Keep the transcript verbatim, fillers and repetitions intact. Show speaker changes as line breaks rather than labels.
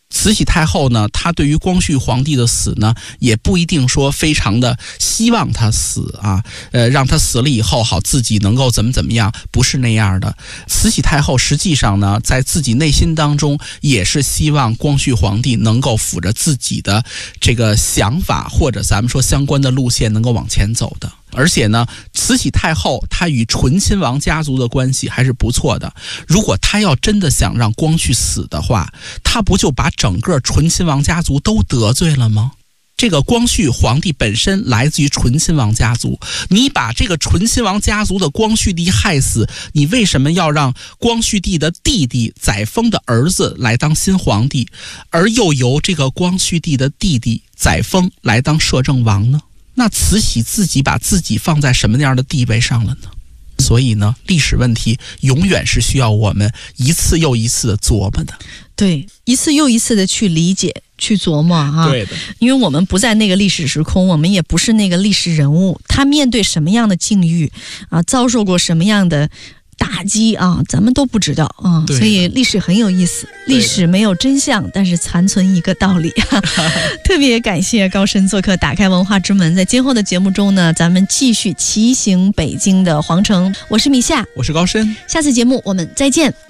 慈禧太后呢，她对于光绪皇帝的死呢，也不一定说非常的希望他死啊，呃，让他死了以后好自己能够怎么怎么样，不是那样的。慈禧太后实际上呢，在自己内心当中也是希望光绪皇帝能够辅着自己的这个想法，或者咱们说相关的路线能够往前走的。而且呢，慈禧太后她与醇亲王家族的关系还是不错的。如果她要真的想让光绪死的话，她不就把整个醇亲王家族都得罪了吗？这个光绪皇帝本身来自于醇亲王家族，你把这个醇亲王家族的光绪帝害死，你为什么要让光绪帝的弟弟载沣的儿子来当新皇帝，而又由这个光绪帝的弟弟载沣来当摄政王呢？那慈禧自己把自己放在什么样的地位上了呢？所以呢，历史问题永远是需要我们一次又一次的琢磨的。
对，一次又一次的去理解、去琢磨哈。
对的，
因为我们不在那个历史时空，我们也不是那个历史人物，他面对什么样的境遇啊，遭受过什么样的打击啊，咱们都不知道啊，所以历史很有意思。历史没有真相，但是残存一个道理。特别感谢高深做客打开文化之门，在今后的节目中呢，咱们继续骑行北京的皇城。我是米夏，
我是高深，
下次节目我们再见。